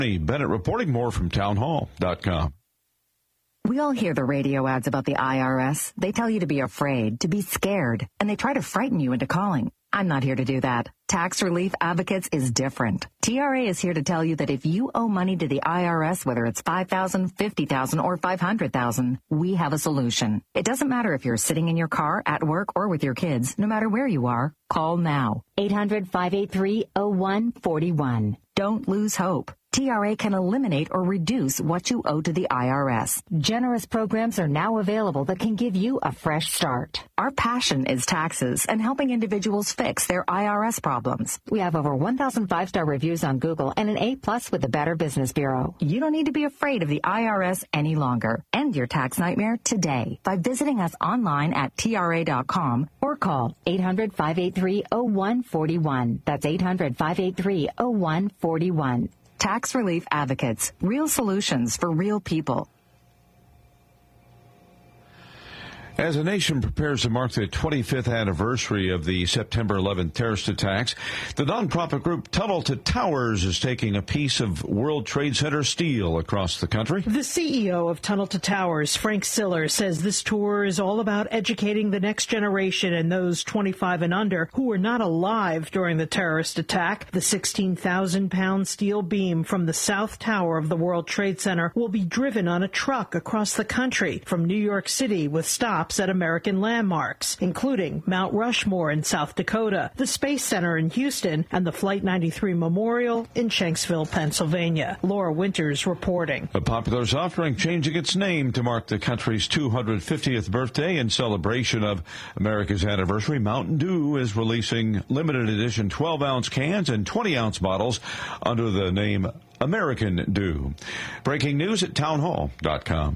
Bennett reporting. More from townhall.com. We all hear the radio ads about the IRS. They tell you to be afraid, to be scared, and they try to frighten you into calling. I'm not here to do that. Tax Relief Advocates is different. TRA is here to tell you that if you owe money to the IRS, whether it's $5,000, $50,000, or $500,000, we have a solution. It doesn't matter if you're sitting in your car, at work, or with your kids. No matter where you are, call now. 800-583-0141. Don't lose hope. TRA can eliminate or reduce what you owe to the IRS. Generous programs are now available that can give you a fresh start. Our passion is taxes and helping individuals fix their IRS problems. We have over 1,000 5-star reviews on Google and an A+ with the Better Business Bureau. You don't need to be afraid of the IRS any longer. End your tax nightmare today by visiting us online at TRA.com or call 800-583-0141. That's 800-583-0141. Tax Relief Advocates, real solutions for real people. As a nation prepares to mark the 25th anniversary of the September 11th terrorist attacks, the nonprofit group Tunnel to Towers is taking a piece of World Trade Center steel across the country. The CEO of Tunnel to Towers, Frank Siller, says this tour is all about educating the next generation and those 25 and under who were not alive during the terrorist attack. The 16,000-pound steel beam from the South Tower of the World Trade Center will be driven on a truck across the country from New York City with stops at American landmarks, including Mount Rushmore in South Dakota, the Space Center in Houston, and the Flight 93 Memorial in Shanksville, Pennsylvania. Laura Winters reporting. A popular soft drink changing its name to mark the country's 250th birthday in celebration of America's anniversary. Mountain Dew is releasing limited edition 12-ounce cans and 20-ounce bottles under the name American Dew. Breaking news at townhall.com.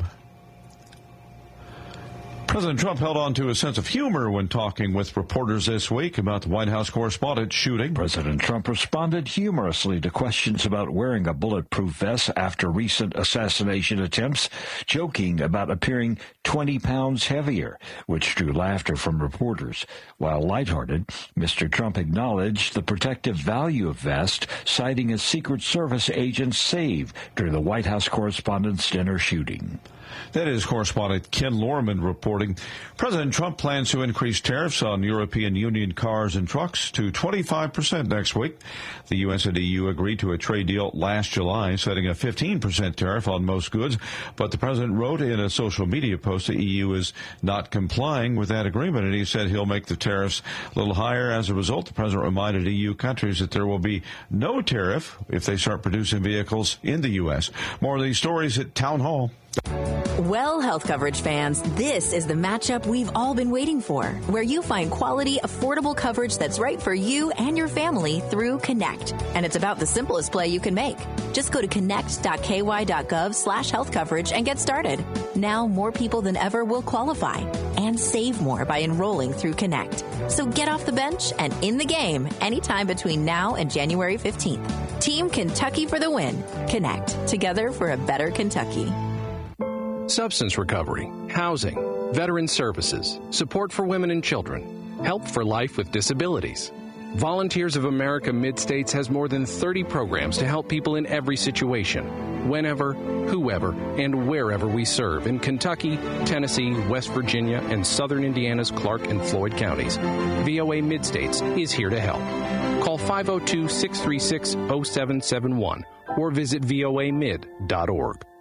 President Trump held on to a sense of humor when talking with reporters this week about the White House correspondent shooting. President Trump responded humorously to questions about wearing a bulletproof vest after recent assassination attempts, joking about appearing 20 pounds heavier, which drew laughter from reporters. While lighthearted, Mr. Trump acknowledged the protective value of vests, citing a Secret Service agent's save during the White House correspondent's dinner shooting. That is correspondent Ken Lorman reporting. President Trump plans to increase tariffs on European Union cars and trucks to 25% next week. The U.S. and EU agreed to a trade deal last July, setting a 15% tariff on most goods. But the president wrote in a social media post the EU is not complying with that agreement, and he said he'll make the tariffs a little higher. As a result, the president reminded EU countries that there will be no tariff if they start producing vehicles in the U.S. More of these stories at Town Hall. Well, health coverage fans, this is the matchup we've all been waiting for, where you find quality, affordable coverage that's right for you and your family through Connect. And it's about the simplest play you can make. Just go to connect.ky.gov/health coverage and get started. Now more people than ever will qualify and save more by enrolling through Connect. So get off the bench and in the game anytime between now and January 15th. Team Kentucky for the win. Connect. Together for a better Kentucky. Substance recovery, housing, veteran services, support for women and children, help for life with disabilities. Volunteers of America Mid-States has more than 30 programs to help people in every situation, whenever, whoever, and wherever we serve in Kentucky, Tennessee, West Virginia, and southern Indiana's Clark and Floyd counties. VOA Mid-States is here to help. Call 502-636-0771 or visit voamid.org.